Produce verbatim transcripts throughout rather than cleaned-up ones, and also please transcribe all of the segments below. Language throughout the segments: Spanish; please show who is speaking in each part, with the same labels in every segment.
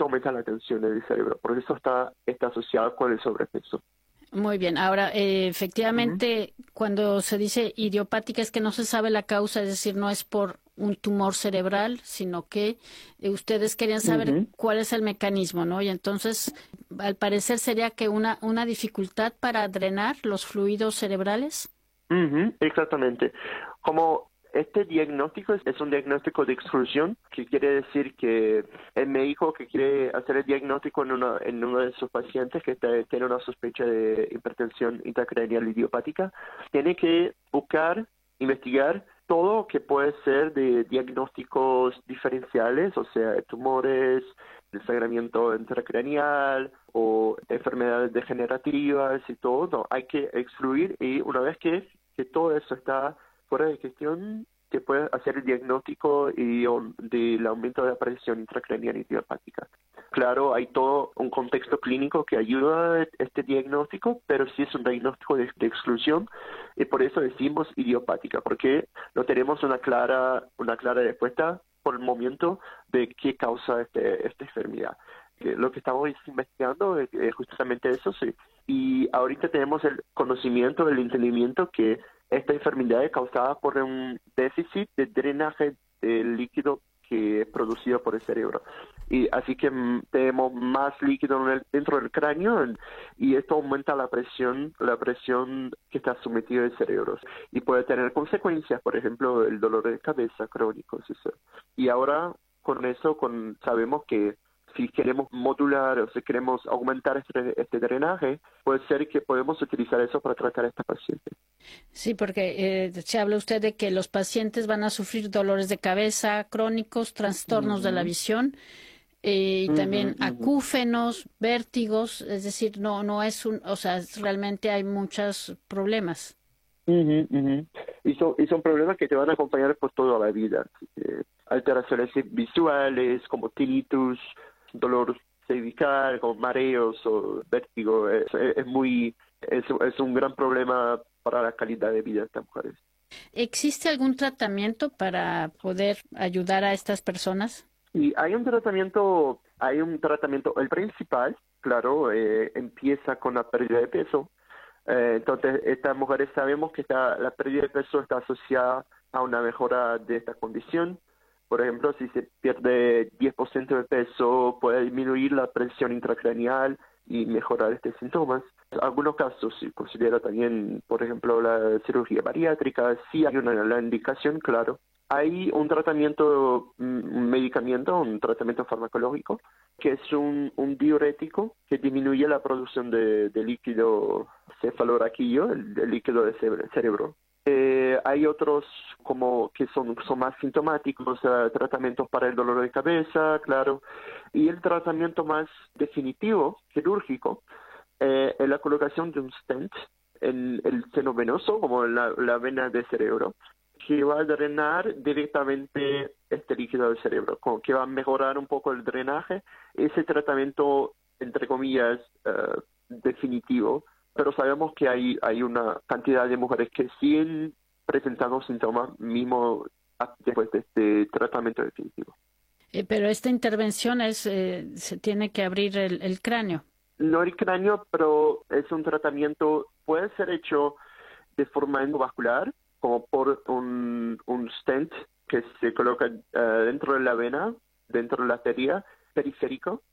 Speaker 1: esto aumenta la tensión en el cerebro. Por eso está, está asociado con el sobrepeso.
Speaker 2: Muy bien. Ahora, eh,
Speaker 1: Uh-huh.
Speaker 2: efectivamente, cuando se dice idiopática es que no se sabe la causa, es decir, no es por un tumor cerebral, sino que eh, ustedes querían saber
Speaker 1: Uh-huh.
Speaker 2: cuál es el mecanismo, ¿no? Y entonces, al parecer, sería que una, una dificultad para drenar los fluidos cerebrales.
Speaker 1: Uh-huh. Exactamente. Como este diagnóstico es, es un diagnóstico de exclusión, que quiere decir que el médico que quiere hacer el diagnóstico en, una, en uno de sus pacientes que te- tiene una sospecha de hipertensión intracraneal idiopática, tiene que buscar, investigar todo que puede ser de diagnósticos diferenciales, o sea, tumores, desangramiento intracraneal o enfermedades degenerativas y todo. No, hay que excluir y una vez que, que todo eso está fuera de cuestión, que puede hacer el diagnóstico y um, del aumento de la presión intracraneal idiopática. Claro, hay todo un contexto clínico que ayuda a este diagnóstico, pero sí es un diagnóstico de, de exclusión y por eso decimos idiopática, porque no tenemos una clara, una clara respuesta por el momento de qué causa este, esta enfermedad. Que lo que estamos investigando es, es justamente eso, sí. Y ahorita tenemos el conocimiento, el entendimiento que esta enfermedad es causada por un déficit de drenaje del líquido que es producido por el cerebro. Y así que mm, tenemos más líquido en el- dentro del cráneo en- y esto aumenta la presión, la presión que está sometido el cerebro. Y puede tener consecuencias, por ejemplo, el dolor de cabeza crónico. ¿Sí? Sí. Y ahora con eso con, sabemos que si queremos modular o si queremos aumentar este, este drenaje, puede ser que podemos utilizar eso para tratar a esta paciente.
Speaker 2: Sí, porque eh, se habla usted de que los pacientes van a sufrir dolores de cabeza crónicos, trastornos de la
Speaker 1: Ujú,
Speaker 2: visión eh, y
Speaker 1: ujú,
Speaker 2: también
Speaker 1: ujú,
Speaker 2: acúfenos, vértigos, es decir, no no es un, o sea, es- realmente hay muchos problemas.
Speaker 1: ujú, ujú. Y son, y son problemas que te van a acompañar por toda la vida. Así que alteraciones visuales como tinnitus, dolor cervical, como mareos o vértigo, es, es- es muy, es, es un gran problema para la calidad de vida de estas mujeres.
Speaker 2: ¿Existe algún tratamiento para poder ayudar a estas personas?
Speaker 1: Y hay un tratamiento, hay un tratamiento, el principal, claro, eh, empieza con la pérdida de peso. Eh, entonces, estas mujeres sabemos que está, la pérdida de peso está asociada a una mejora de esta condición. Por ejemplo, si se pierde diez por ciento de peso, puede disminuir la presión intracraneal y mejorar estos síntomas. En algunos casos se considera también, por ejemplo, la cirugía bariátrica, sí hay una la indicación, claro. Hay un tratamiento, mm, un medicamento, un tratamiento farmacológico, que es un, un diurético que disminuye la producción de, de líquido cefalorraquídeo, el, el líquido del cere- cerebro. Eh, hay otros como que son, son más sintomáticos, eh, tratamientos para el dolor de cabeza, claro, y el tratamiento más definitivo, quirúrgico, eh, es la colocación de un stent en el seno venoso, como en la, la vena del cerebro, que va a drenar directamente este líquido del cerebro, como que va a mejorar un poco el drenaje. Ese tratamiento, entre comillas, eh, definitivo, pero sabemos que hay, hay una cantidad de mujeres que siguen presentando síntomas mismo a- después de este tratamiento definitivo.
Speaker 2: Eh, pero esta intervención es, eh, se tiene que abrir el, el cráneo.
Speaker 1: No el cráneo, pero es un tratamiento, puede ser hecho de forma endovascular, como por un, un stent que se coloca eh, dentro de la vena, dentro de la arteria periférico,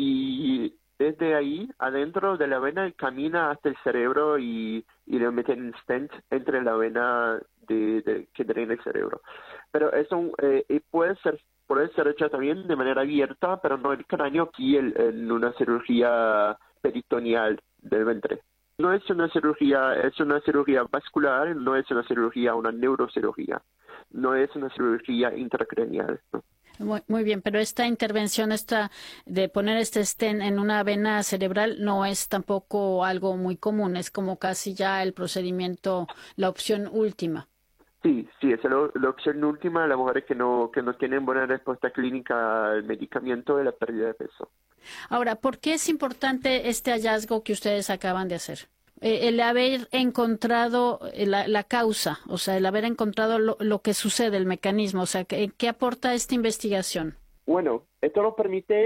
Speaker 1: y desde ahí, adentro de la vena, camina hasta el cerebro y, y le meten un stent entre la vena de, de- que drena el cerebro. Pero eso eh, y puede ser puede ser hecho también de manera abierta, pero no el cráneo, aquí el- en una cirugía peritoneal del vientre. No es una cirugía, es una cirugía vascular, no es una cirugía, una neurocirugía, no es una cirugía intracraneal, ¿no?
Speaker 2: Muy, muy bien, pero esta intervención esta de poner este stent en una vena cerebral no es tampoco algo muy común, es como casi ya el procedimiento, la opción última.
Speaker 1: Sí, sí, esa es la, la opción última, las mujeres que no, que no tienen buena respuesta clínica al medicamento de la pérdida de peso.
Speaker 2: Ahora, ¿por qué es importante este hallazgo que ustedes acaban de hacer? Eh, el haber encontrado eh, la, la causa, o sea, el haber encontrado lo, lo que sucede, el mecanismo, o sea, ¿qué, qué aporta esta investigación?
Speaker 1: Bueno, esto nos permite